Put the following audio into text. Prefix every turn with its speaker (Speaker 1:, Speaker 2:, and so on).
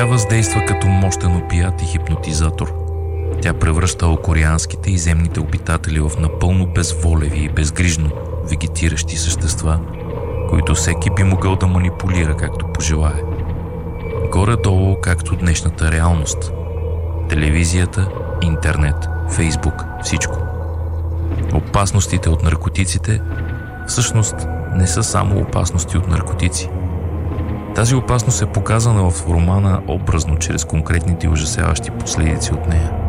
Speaker 1: Тя въздейства като мощен опият и хипнотизатор. Тя превръща океанските и земните обитатели в напълно безволеви и безгрижно вегетиращи същества, които всеки би могъл да манипулира както пожелае. Горе-долу както днешната реалност. Телевизията, интернет, Фейсбук, всичко. Опасностите от наркотиците всъщност не са само опасности от наркотици. Тази опасност е показана в романа образно чрез конкретните ужасяващи последици от нея.